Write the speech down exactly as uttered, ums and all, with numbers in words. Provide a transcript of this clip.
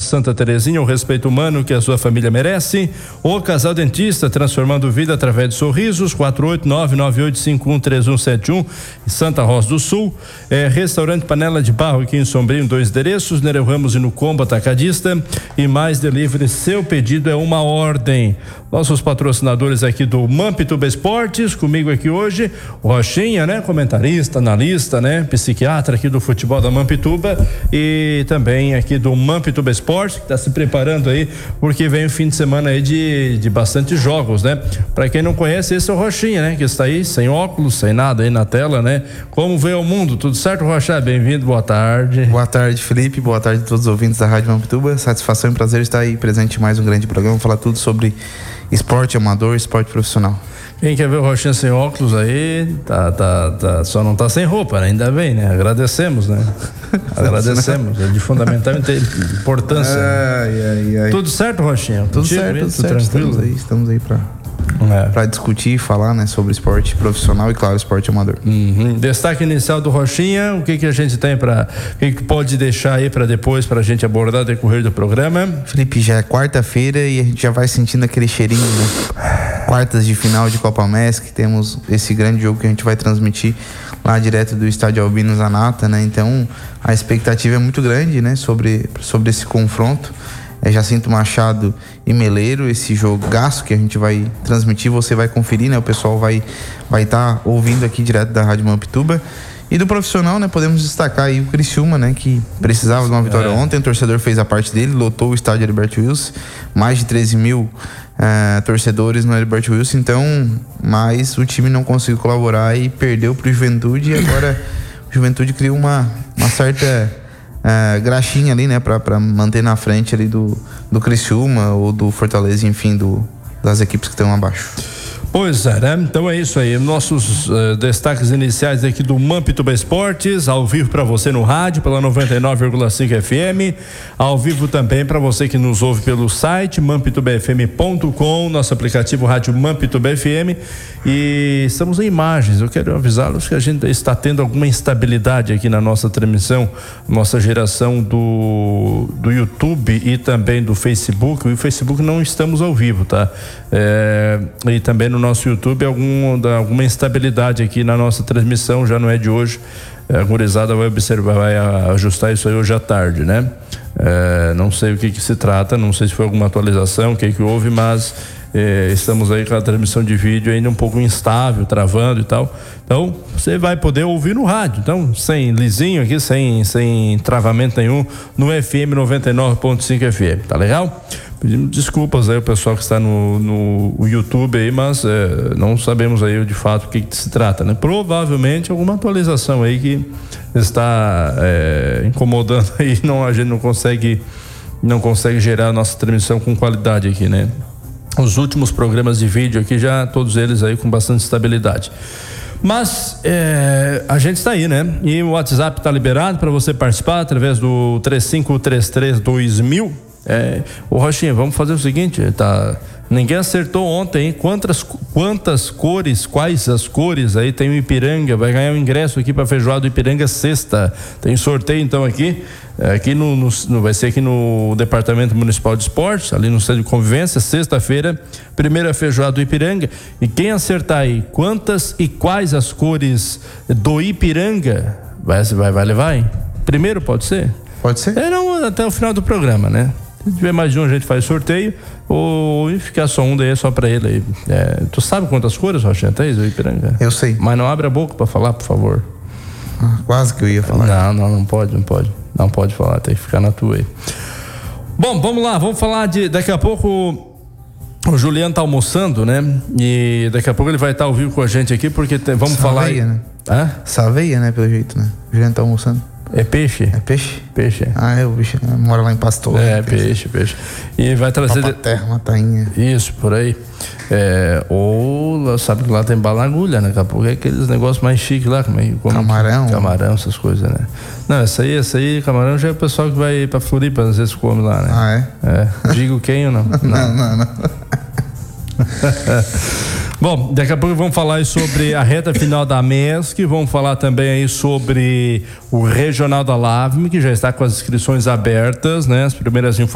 Santa Terezinha, o respeito humano que a sua família merece. O Casal Dentista, transformando vida através de sorrisos, quatro oito nove nove oito cinco um três um sete um, em Santa Rosa do Sul. É, restaurante Panela de Barro aqui em Sombrio, dois endereços, Nereu Ramos e no Combo Atacadista. E mais delivery, seu pedido é uma ordem. Nossos patrocinadores aqui do Mampituba Esportes, comigo aqui hoje, o Rochinha, né? Comentarista, analista, né? Psiquiatra aqui do futebol da Mampituba, e também aqui do Mampituba Esportes, que está se preparando aí, porque vem o fim de semana aí de, de bastante jogos, né? Para quem não conhece, esse é o Rochinha, né? Que está aí sem óculos, sem nada aí na tela, né? Como vê o mundo? Tudo certo, Rocha? Bem-vindo, boa tarde. Boa tarde, Felipe, boa tarde a todos os ouvintes da Rádio Mampituba. Satisfação e prazer estar aí presente em mais um grande programa, falar tudo sobre esporte amador, esporte profissional. Quem quer ver o Rochinha sem óculos aí, tá, tá, tá, só não tá sem roupa, né? Ainda bem, né? Agradecemos, né? Agradecemos, é de fundamental importância. Ai, ai, ai. Tudo certo, Rochinha? Tudo Contigo, certo, tudo certo. Tranquilo? Estamos aí, estamos aí pra, é. pra discutir e falar, né? Sobre esporte profissional e, claro, esporte amador. Uhum. Destaque inicial do Rochinha, o que que a gente tem pra, o que que pode deixar aí pra depois, pra gente abordar no decorrer do programa? Felipe, já é quarta-feira e a gente já vai sentindo aquele cheirinho, né? Quartas de final de Copa M E S, que temos esse grande jogo que a gente vai transmitir lá direto do estádio Albino Zanata, né? Então a expectativa é muito grande, né? Sobre, sobre esse confronto. É Jacinto Machado e Meleiro, esse jogaço que a gente vai transmitir, você vai conferir, né? O pessoal vai vai estar ouvindo aqui direto da Rádio Mampituba. E do profissional, né? Podemos destacar aí o Criciúma, né? Que precisava de uma vitória é. ontem, o torcedor fez a parte dele, lotou o estádio Heriberto Wilson, mais de treze mil uh, torcedores no Heriberto Wilson, então, mas o time não conseguiu colaborar e perdeu pro Juventude, e agora o Juventude criou uma, uma certa uh, graxinha ali, né? Pra, pra manter na frente ali do, do Criciúma ou do Fortaleza, enfim, do, das equipes que estão abaixo. Pois é, né? Então é isso aí, nossos uh, destaques iniciais aqui do Mampituba Esportes, ao vivo para você no rádio, pela noventa e nove vírgula cinco F M, ao vivo também para você que nos ouve pelo site mampituba f m ponto com, nosso aplicativo Rádio Mampituba F M, e estamos em imagens. Eu quero avisá-los que a gente está tendo alguma instabilidade aqui na nossa transmissão, nossa geração do, do YouTube e também do Facebook. O Facebook não estamos ao vivo, tá? É, e também no nosso YouTube algum, alguma instabilidade aqui na nossa transmissão, já não é de hoje. A gurizada vai observar, vai ajustar isso aí hoje à tarde, né? É, não sei o que que se trata, não sei se foi alguma atualização, o que que houve, mas é, estamos aí com a transmissão de vídeo ainda um pouco instável, travando e tal. Então, você vai poder ouvir no rádio, então, sem lisinho aqui, sem, sem travamento nenhum, no F M noventa e nove ponto cinco F M, tá legal? Pedimos desculpas aí ao pessoal que está no, no YouTube aí, mas é, não sabemos aí de fato o que, que se trata, né? Provavelmente alguma atualização aí que está é, incomodando aí, não, a gente não consegue, não consegue gerar a nossa transmissão com qualidade aqui, né? Os últimos programas de vídeo aqui já, todos eles aí com bastante estabilidade. Mas é, a gente está aí, né? E o WhatsApp está liberado para você participar através do três cinco três três dois mil. É, ô Rochinha, vamos fazer o seguinte, tá? Ninguém acertou ontem, hein? Quantas, quantas cores, quais as cores aí tem o Ipiranga? Vai ganhar um ingresso aqui para feijoada do Ipiranga sexta. Tem sorteio então aqui, aqui no, no, no vai ser aqui no Departamento Municipal de Esportes, ali no Centro de Convivência, sexta-feira, primeira feijoada do Ipiranga. E quem acertar aí quantas e quais as cores do Ipiranga vai, vai, vai levar, hein? Primeiro pode ser? Pode ser? É, não, até o final do programa, né? Se tiver mais de um, a gente faz sorteio, ou ficar só um, daí é só pra ele aí. É, tu sabe quantas cores, Rochinha, tem do Ipiranga? Eu sei. Mas não abre a boca pra falar, por favor. Ah, quase que eu ia falar. Não, não, não pode, não pode. Não pode falar, tem que ficar na tua aí. Bom, vamos lá, vamos falar de, daqui a pouco o Juliano tá almoçando, né? E daqui a pouco ele vai estar ao vivo com a gente aqui, porque tem, vamos Saveia, falar... Saveia, né? Hã? Saveia, né, pelo jeito, né? O Juliano tá almoçando. É peixe? É peixe? Peixe. Ah, é, o bicho né? mora lá em Pastor. É, peixe, peixe. E vai trazer... Uma terra, uma tainha. Isso, por aí. É, ou, sabe que lá tem bala na agulha, né? Daqui a pouco é aqueles negócios mais chiques lá. Como é, como camarão. Camarão, essas coisas, né? Não, essa aí, essa aí, camarão já é o pessoal que vai pra Floripa, às vezes come lá, né? Ah, é? É. Digo quem ou não? Não, não, não. Bom, daqui a pouco vamos falar aí sobre a reta final da M E S C, vamos falar também aí sobre o Regional da Lavme, que já está com as inscrições abertas, né? As primeiras informações